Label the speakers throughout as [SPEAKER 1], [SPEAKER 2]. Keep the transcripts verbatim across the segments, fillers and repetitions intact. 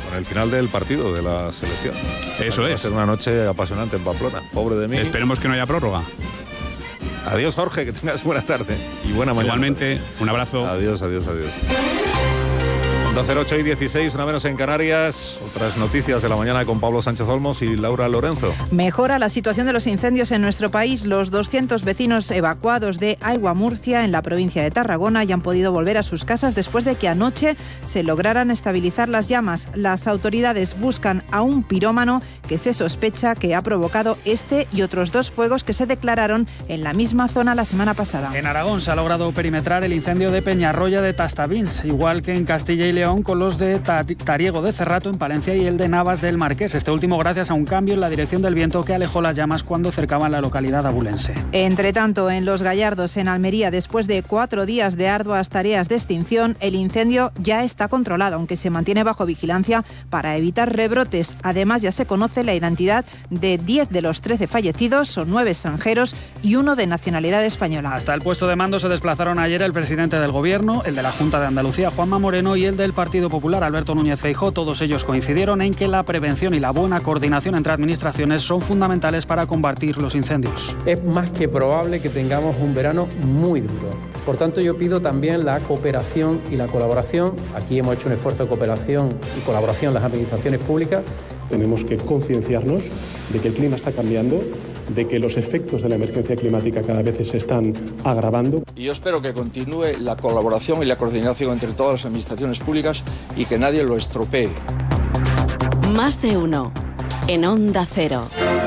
[SPEAKER 1] con el final del partido de la selección.
[SPEAKER 2] Eso es.
[SPEAKER 1] Va a ser una noche apasionante en Pamplona. Pobre de mí.
[SPEAKER 2] Esperemos que no haya prórroga.
[SPEAKER 1] Adiós, Jorge, que tengas buena tarde y buena mañana.
[SPEAKER 2] Igualmente, un abrazo.
[SPEAKER 1] Adiós, adiós, adiós. doce cero ocho y dieciséis, una menos en Canarias. Otras noticias de la mañana con Pablo Sánchez Olmos y Laura Lorenzo.
[SPEAKER 3] Mejora la situación de los incendios en nuestro país. Los doscientos vecinos evacuados de Aigua Murcia, en la provincia de Tarragona, ya han podido volver a sus casas después de que anoche se lograran estabilizar las llamas. Las autoridades buscan a un pirómano que se sospecha que ha provocado este y otros dos fuegos que se declararon en la misma zona la semana pasada.
[SPEAKER 4] En Aragón se ha logrado perimetrar el incendio de Peñarroya de Tastavins, igual que en Castilla y León con los de Tariego de Cerrato en Palencia y el de Navas del Marqués. Este último gracias a un cambio en la dirección del viento que alejó las llamas cuando cercaban la localidad abulense.
[SPEAKER 3] Entre tanto, en Los Gallardos, en Almería, después de cuatro días de arduas tareas de extinción, el incendio ya está controlado, aunque se mantiene bajo vigilancia para evitar rebrotes. Además, ya se conoce la identidad de diez de los trece fallecidos, son nueve extranjeros y uno de nacionalidad española.
[SPEAKER 4] Hasta el puesto de mando se desplazaron ayer el presidente del Gobierno, el de la Junta de Andalucía, Juanma Moreno, y el del Partido Popular, Alberto Núñez Feijóo. Todos ellos coincidieron en que la prevención y la buena coordinación entre administraciones son fundamentales para combatir los incendios.
[SPEAKER 5] Es más que probable que tengamos un verano muy duro. Por tanto, yo pido también la cooperación y la colaboración. Aquí hemos hecho un esfuerzo de cooperación y colaboración las administraciones públicas.
[SPEAKER 6] Tenemos que concienciarnos de que el clima está cambiando, de que los efectos de la emergencia climática cada vez se están agravando.
[SPEAKER 7] Y yo espero que continúe la colaboración y la coordinación entre todas las administraciones públicas y que nadie lo estropee.
[SPEAKER 8] Más de uno en Onda Cero.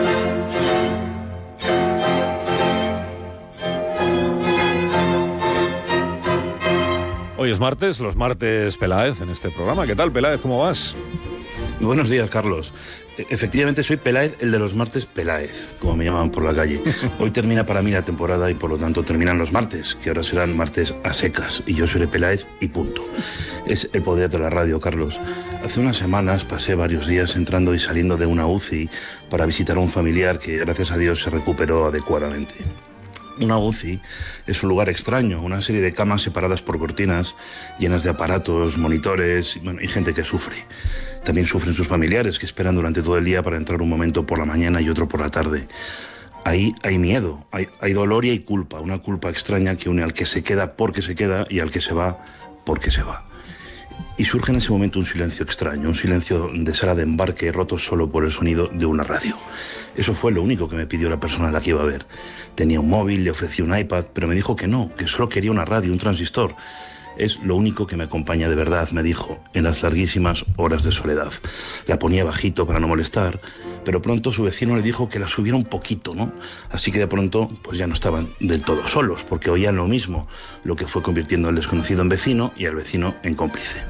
[SPEAKER 1] Hoy es martes, los martes Peláez en este programa. ¿Qué tal, Peláez? ¿Cómo vas?
[SPEAKER 9] Buenos días, Carlos. Efectivamente, soy Peláez, el de los martes Peláez, como me llamaban por la calle. Hoy termina para mí la temporada y por lo tanto terminan los martes, que ahora serán martes a secas, y yo seré Peláez y punto. Es el poder de la radio, Carlos. Hace unas semanas pasé varios días entrando y saliendo de una U C I para visitar a un familiar que, gracias a Dios, se recuperó adecuadamente. Una U C I es un lugar extraño, una serie de camas separadas por cortinas, llenas de aparatos, monitores, bueno, y gente que sufre. También sufren sus familiares, que esperan durante todo el día para entrar un momento por la mañana y otro por la tarde. Ahí hay miedo, hay, hay dolor y hay culpa, una culpa extraña que une al que se queda porque se queda y al que se va porque se va. Y surge en ese momento un silencio extraño, un silencio de sala de embarque roto solo por el sonido de una radio. Eso fue lo único que me pidió la persona a la que iba a ver. Tenía un móvil, le ofrecí un iPad, pero me dijo que no, que solo quería una radio, un transistor. Es lo único que me acompaña de verdad, me dijo, en las larguísimas horas de soledad. La ponía bajito para no molestar, pero pronto su vecino le dijo que la subiera un poquito, ¿no? Así que de pronto, pues ya no estaban del todo solos, porque oían lo mismo, lo que fue convirtiendo al desconocido en vecino y al vecino en cómplice.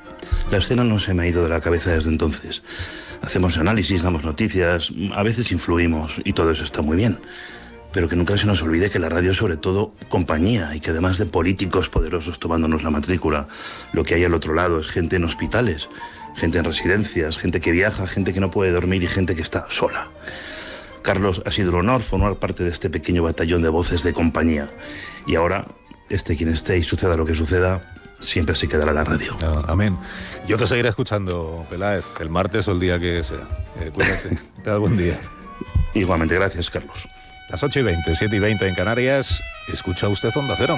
[SPEAKER 9] La escena no se me ha ido de la cabeza desde entonces. Hacemos análisis, damos noticias, a veces influimos y todo eso está muy bien. Pero que nunca se nos olvide que la radio es sobre todo compañía y que además de políticos poderosos tomándonos la matrícula, lo que hay al otro lado es gente en hospitales, gente en residencias, gente que viaja, gente que no puede dormir y gente que está sola. Carlos, ha sido un honor formar parte de este pequeño batallón de voces de compañía. Y ahora, esté quien esté y suceda lo que suceda, siempre se quedará la radio.
[SPEAKER 1] Ah, amén. Yo te seguiré escuchando, Peláez, el martes o el día que sea. Eh, cuídate. Te da buen día.
[SPEAKER 9] Igualmente, gracias, Carlos.
[SPEAKER 1] Las ocho y veinte, siete y veinte en Canarias. Escucha usted Onda Cero.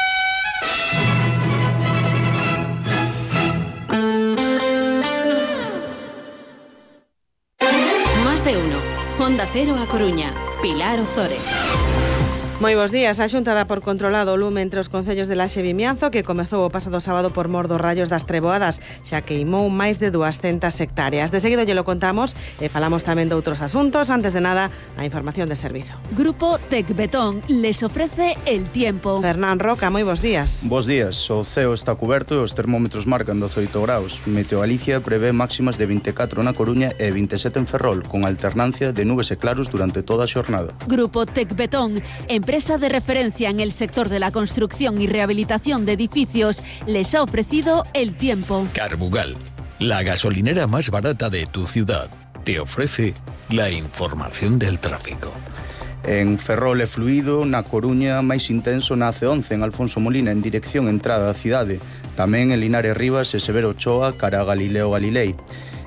[SPEAKER 8] Más de uno. Onda Cero A Coruña. Pilar Ozores.
[SPEAKER 10] Moi bons días. A Xunta dá por controlado o lume entre os concellos de Laxe e Vimianzo, que comezou o pasado sábado por mor dos rayos das treboadas, xa queimou máis de duascentas hectáreas. De seguido lle lo contamos e falamos tamén de outros asuntos. Antes de nada, a información de servizo.
[SPEAKER 11] Grupo Tecbetón les ofrece el tiempo.
[SPEAKER 10] Fernán Roca, moi bons días.
[SPEAKER 12] Bos días. O ceo está cuberto e os termómetros marcan dezoito graus. Meteo Galicia prevé máximas de vinte e catro na Coruña e vinte e sete en Ferrol, con alternancia de nubes e claros durante toda a xornada.
[SPEAKER 11] Grupo Tecbetón, empresa de referencia en el sector de la construcción y rehabilitación de edificios, les ha ofrecido el tiempo.
[SPEAKER 13] Carbugal, la gasolinera más barata de tu ciudad, te ofrece la información del tráfico.
[SPEAKER 12] En Ferrol é fluido, na Coruña máis intenso na A C once en Alfonso Molina en dirección entrada á cidade. Tamén en Linares Rivas e Severo Ochoa cara a Galileo Galilei.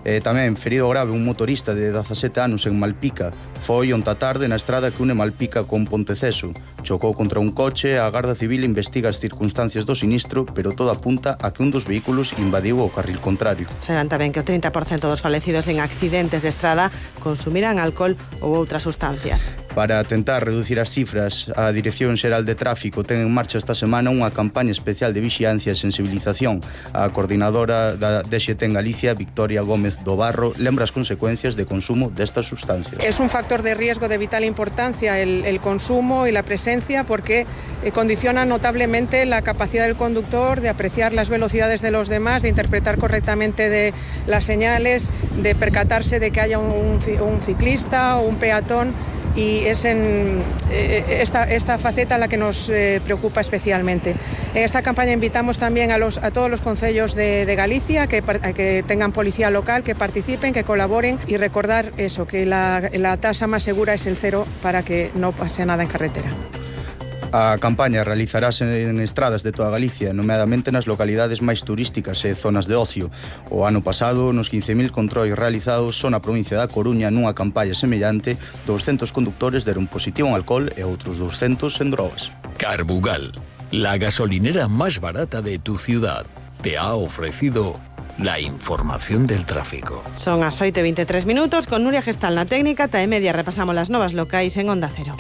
[SPEAKER 12] E tamén ferido grave un motorista de dezasete anos en Malpica. Foi onta tarde na estrada que une Malpica con Ponteceso. Chocou contra un coche, a Garda Civil investiga as circunstancias do sinistro, pero todo apunta a que un dos vehículos invadiu o carril contrario.
[SPEAKER 10] Saben tamén que o trinta por cento dos falecidos en accidentes de estrada consumirán alcohol ou outras sustancias.
[SPEAKER 12] Para tentar reducir as cifras, a Dirección Xeral de Tráfico ten en marcha esta semana unha campaña especial de vixiancia e sensibilización. A coordinadora da D X T en Galicia, Victoria Gómez do Barro, lembra as consecuencias de consumo destas sustancias.
[SPEAKER 14] Es un factor de riesgo de vital importancia el, el consumo y la presencia porque eh, condiciona notablemente la capacidad del conductor de apreciar las velocidades de los demás, de interpretar correctamente de las señales, de percatarse de que haya un, un ciclista o un peatón. Y es en eh, esta, esta faceta la que nos eh, preocupa especialmente. En esta campaña invitamos también a, los, a todos los concellos de, de Galicia que, a que tengan policía local, que participen, que colaboren y recordar eso, que la, la tasa más segura es el cero para que no pase nada en carretera.
[SPEAKER 12] A campaña realizarase en estradas de toda Galicia, nomeadamente nas localidades máis turísticas e zonas de ocio. O ano pasado, nos quince mil controis realizados só na provincia da Coruña, nunha campaña semellante, doscientos conductores deron positivo en alcohol e outros doscientos en drogas.
[SPEAKER 13] Carbugal, la gasolinera más barata de tu ciudad, te ha ofrecido la información del tráfico.
[SPEAKER 10] Son as oito e veintitrés minutos, con Nuria Gestal na técnica, ta e media repasamos las novas locais en Onda Cero.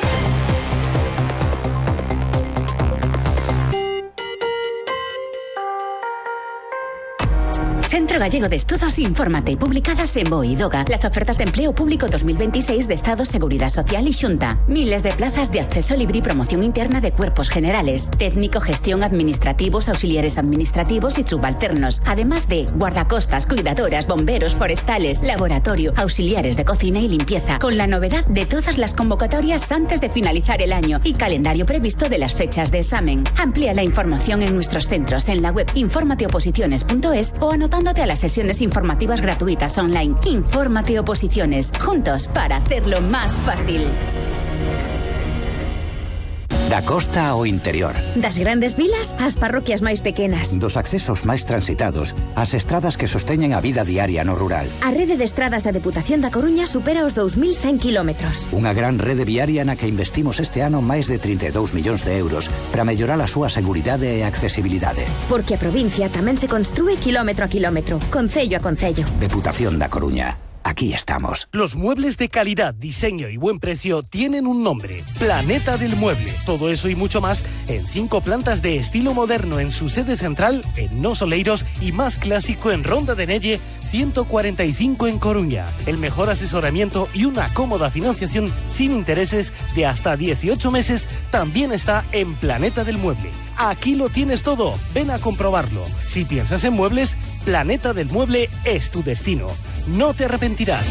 [SPEAKER 15] Centro Gallego de Estudos Infórmate, publicadas en BOE y DOGA. Las ofertas de empleo público dos mil veintiséis de Estado, Seguridad Social y Xunta. Miles de plazas de acceso libre y promoción interna de cuerpos generales. Técnico, gestión, administrativos, auxiliares administrativos y subalternos. Además de guardacostas, cuidadoras, bomberos, forestales, laboratorio, auxiliares de cocina y limpieza. Con la novedad de todas las convocatorias antes de finalizar el año y calendario previsto de las fechas de examen. Amplía la información en nuestros centros en la web informateoposiciones punto es o anotando a las sesiones informativas gratuitas online. Infórmate Oposiciones, juntos para hacerlo más fácil.
[SPEAKER 16] Da costa ao interior.
[SPEAKER 17] Das grandes vilas ás parroquias máis pequenas.
[SPEAKER 16] Dos accesos máis transitados ás estradas que sosteñen a vida diaria no rural.
[SPEAKER 17] A rede de estradas da Deputación da Coruña supera os dous mil cen kilómetros.
[SPEAKER 16] Unha gran rede viaria na que investimos este ano máis de trinta e dous millóns de euros para mellorar a súa seguridade e accesibilidade.
[SPEAKER 17] Porque a provincia tamén se construe kilómetro a kilómetro, concello a concello.
[SPEAKER 16] Deputación da Coruña. Aquí estamos.
[SPEAKER 18] Los muebles de calidad, diseño y buen precio tienen un nombre: Planeta del Mueble. Todo eso y mucho más en cinco plantas de estilo moderno en su sede central en Nos Oleiros y más clásico en Ronda de Nelle ciento cuarenta y cinco en Coruña. El mejor asesoramiento y una cómoda financiación sin intereses de hasta dieciocho meses también está en Planeta del Mueble. Aquí lo tienes todo. Ven a comprobarlo. Si piensas en muebles, Planeta del Mueble es tu destino. No te arrepentirás.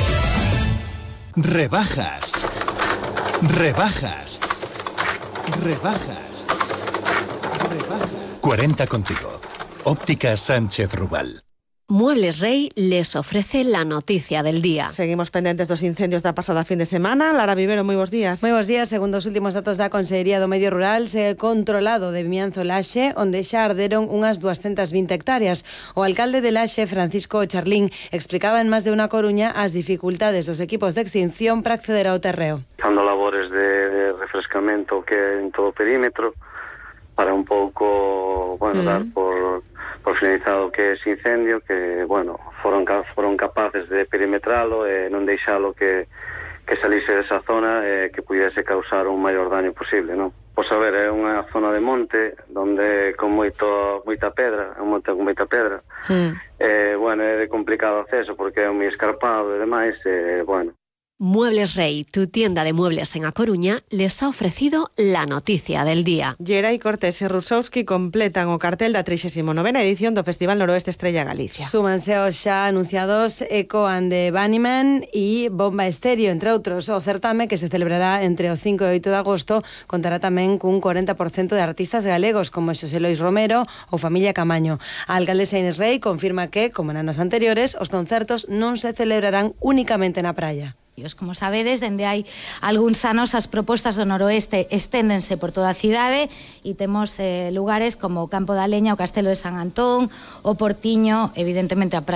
[SPEAKER 19] Rebajas. Rebajas. Rebajas. Rebajas. cuarenta contigo. Óptica Sánchez Rubal.
[SPEAKER 20] Muebles Rey les ofrece la noticia del día.
[SPEAKER 10] Seguimos pendentes dos incendios da pasada fin de semana. Lara Vivero, moi bons días.
[SPEAKER 21] Moi bons días. Segundo os últimos datos da Consellería do Medio Rural, se controlado de Vimianzo Laxe, onde xa arderon unhas doscientas vinte hectáreas. O alcalde de Laxe, Francisco Charlín, explicaba en Más de Una Coruña as dificultades dos equipos de extinción para acceder ao terreo.
[SPEAKER 22] Dando labores de, de refrescamento que en todo o perímetro para un pouco, bueno, mm. dar por... por finalizado que ese incendio, que, bueno, foron, foron capaces de perimetralo e non deixalo que, que salise desa zona e que pudiese causar un maior daño posible, non? Pois a ver, é unha zona de monte donde con moito, moita pedra, é un monte con moita pedra, mm. e, bueno, é de complicado acceso porque é moi escarpado e demais, e, bueno.
[SPEAKER 20] Muebles Rey, tu tienda de muebles en A Coruña, les ha ofrecido la noticia del día.
[SPEAKER 10] Geray Cortés e Rusowski completan o cartel da trixésima novena edición do Festival Noroeste Estrella Galicia.
[SPEAKER 21] Súmanse aos xa anunciados Echo and the Bunnymen e Bomba Estéreo, entre outros. O certame, que se celebrará entre o cinco e oito de agosto, contará tamén cun cuarenta por cento de artistas galegos como Xosé Lois Romero ou Familia Camaño. A alcaldesa Inés Rey confirma que, como en anos anteriores, os concertos non se celebrarán únicamente na praia.
[SPEAKER 23] Como sabedes, dende hai algúns anos as propostas do noroeste esténdense por toda a cidade e temos eh, lugares como o Campo da Leña, o Castelo de San Antón, o Portiño, evidentemente a praia